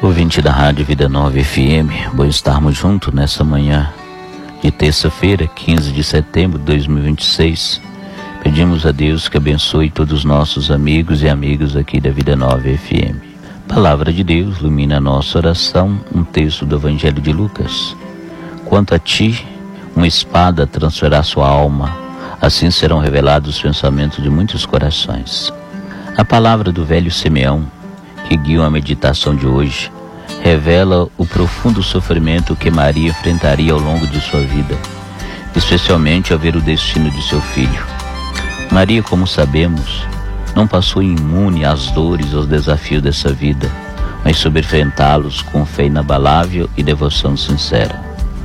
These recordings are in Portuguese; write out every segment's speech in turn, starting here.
Ouvinte da Rádio Vida Nova FM, bom estarmos juntos nessa manhã de terça-feira, 15 de setembro de 2026. Pedimos a Deus que abençoe todos os nossos amigos e amigas aqui da Vida Nova FM. Palavra de Deus ilumina a nossa oração, um texto do Evangelho de Lucas. Quanto a ti, uma espada transferirá sua alma, assim serão revelados os pensamentos de muitos corações. A palavra do velho Simeão, que guia a meditação de hoje, revela o profundo sofrimento que Maria enfrentaria ao longo de sua vida, especialmente ao ver o destino de seu filho. Maria, como sabemos, não passou imune às dores e aos desafios dessa vida, mas soube enfrentá-los com fé inabalável e devoção sincera.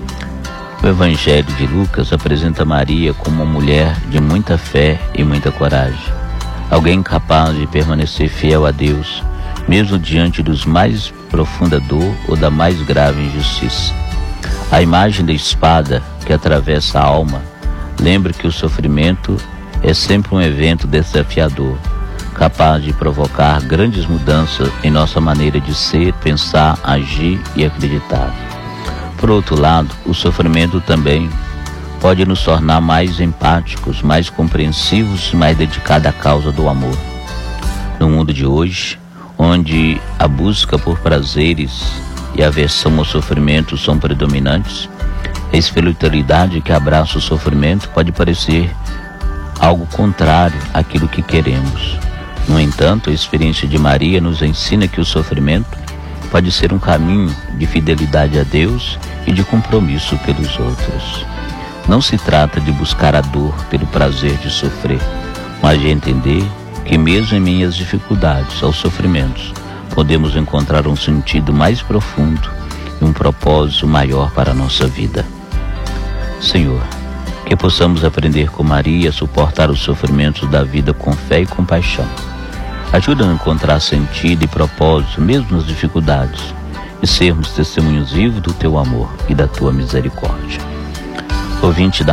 O Evangelho de Lucas apresenta Maria como uma mulher de muita fé e muita coragem, alguém capaz de permanecer fiel a Deus, mesmo diante dos mais profunda dor ou da mais grave injustiça. A imagem da espada que atravessa a alma lembra que o sofrimento é sempre um evento desafiador, capaz de provocar grandes mudanças em nossa maneira de ser, pensar, agir e acreditar. Por outro lado, o sofrimento também pode nos tornar mais empáticos, mais compreensivos e mais dedicados à causa do amor. No mundo de hoje, onde a busca por prazeres e a aversão ao sofrimento são predominantes, a espiritualidade que abraça o sofrimento pode parecer algo contrário àquilo que queremos. No entanto, a experiência de Maria nos ensina que o sofrimento pode ser um caminho de fidelidade a Deus e de compromisso pelos outros. Não se trata de buscar a dor pelo prazer de sofrer, mas de entender que mesmo em meio às dificuldades, aos sofrimentos, podemos encontrar um sentido mais profundo e um propósito maior para a nossa vida. Senhor, que possamos aprender com Maria a suportar os sofrimentos da vida com fé e compaixão. Ajuda-nos a encontrar sentido e propósito mesmo nas dificuldades e sermos testemunhos vivos do Teu amor e da Tua misericórdia. Ouvinte da